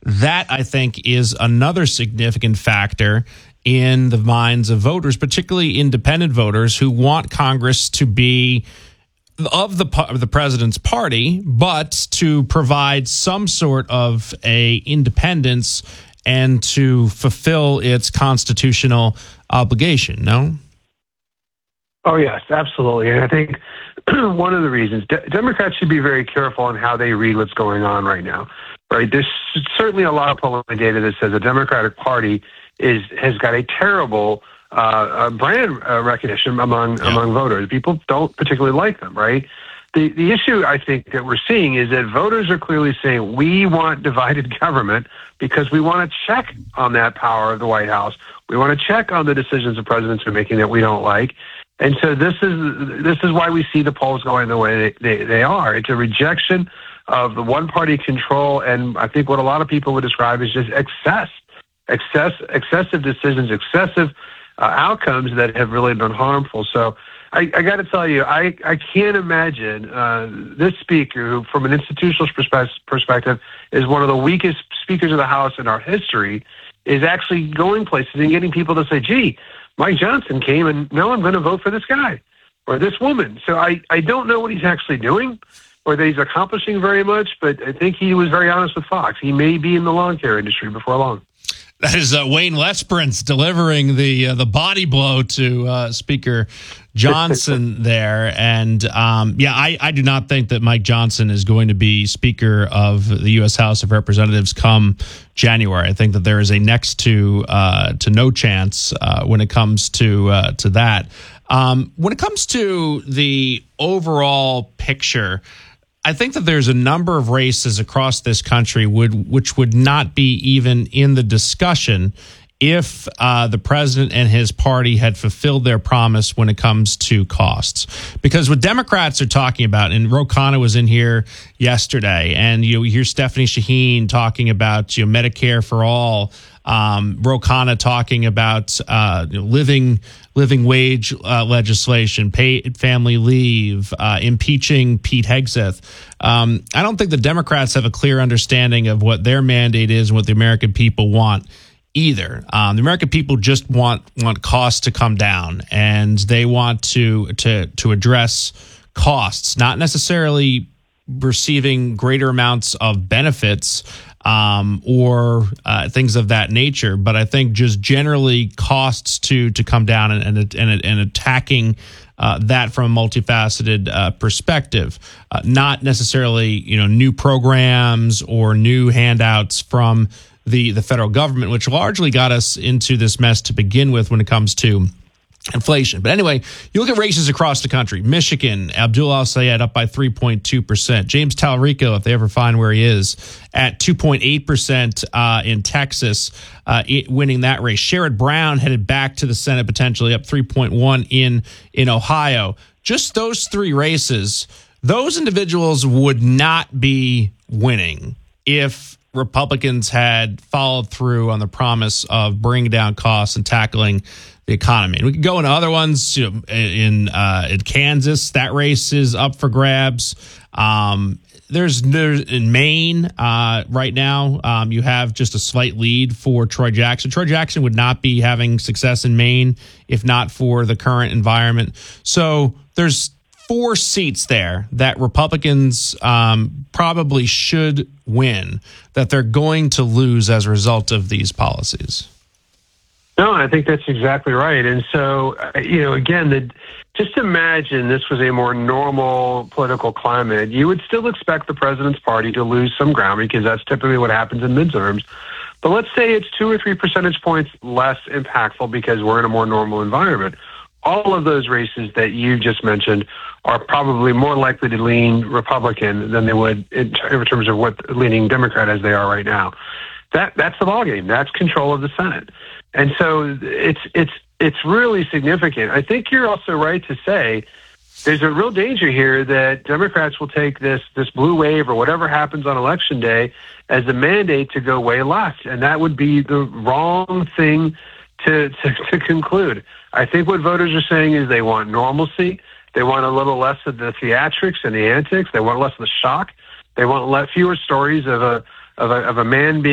That, I think, is another significant factor in the minds of voters, particularly independent voters who want Congress to be of the president's party, but to provide some sort of a independence and to fulfill its constitutional obligation. No? Oh, yes, absolutely. And I think one of the reasons Democrats should be very careful on how they read what's going on right now. Right? There's certainly a lot of polling data that says the Democratic Party has got a terrible brand recognition among voters. People don't particularly like them, right? The issue I think that we're seeing is that voters are clearly saying we want divided government because we want to check on that power of the White House. We want to check on the decisions the presidents are making that we don't like. And so this is why we see the polls going the way they are. It's a rejection of the one-party control, and I think what a lot of people would describe as just excessive decisions, excessive outcomes that have really been harmful. So I got to tell you, I can't imagine this speaker, who from an institutional perspective is one of the weakest speakers of the House in our history, is actually going places and getting people to say, gee, Mike Johnson came and now I'm going to vote for this guy or this woman. So I don't know what he's actually doing or that he's accomplishing very much, but I think he was very honest with Fox. He may be in the lawn care industry before long. That is Wayne Lesperance delivering the body blow to Speaker Johnson there. And I do not think that Mike Johnson is going to be Speaker of the U.S. House of Representatives come January. I think that there is a next to no chance when it comes to that. When it comes to the overall picture, I think that there's a number of races across this country which would not be even in the discussion if the president and his party had fulfilled their promise when it comes to costs. Because what Democrats are talking about, and Ro Khanna was in here yesterday, and you hear Stephanie Shaheen talking about Medicare for all, Ro Khanna talking about living wage legislation, paid family leave, impeaching Pete Hegseth. I don't think the Democrats have a clear understanding of what their mandate is and what the American people want either. The American people just want costs to come down, and they want to address costs, not necessarily receiving greater amounts of benefits or things of that nature. But I think just generally costs to come down and attacking that from a multifaceted perspective, not necessarily new programs or new handouts from the federal government, which largely got us into this mess to begin with when it comes to inflation. But anyway, you look at races across the country. Michigan, Abdul Al-Sayed up by 3.2%. James Talarico, if they ever find where he is, at 2.8% in Texas, winning that race. Sherrod Brown headed back to the Senate, potentially up 3.1 in Ohio. Just those three races, those individuals would not be winning if Republicans had followed through on the promise of bringing down costs and tackling the economy. And we could go into other ones. In Kansas, that race is up for grabs. There's in Maine right now, you have just a slight lead for Troy Jackson. Troy Jackson would not be having success in Maine if not for the current environment. So there's 4 seats there that Republicans probably should win, that they're going to lose as a result of these policies. No, I think that's exactly right. And so, again, just imagine this was a more normal political climate. You would still expect the president's party to lose some ground because that's typically what happens in midterms. But let's say it's 2 or 3 percentage points less impactful because we're in a more normal environment. All of those races that you just mentioned are probably more likely to lean Republican than they would in terms of what leaning Democrat as they are right now. That's the ballgame. That's control of the Senate. And so it's really significant. I think you're also right to say there's a real danger here that Democrats will take this blue wave or whatever happens on Election Day as a mandate to go way left. And that would be the wrong thing to conclude. I think what voters are saying is they want normalcy. They want a little less of the theatrics and the antics. They want less of the shock. They want fewer stories of a man being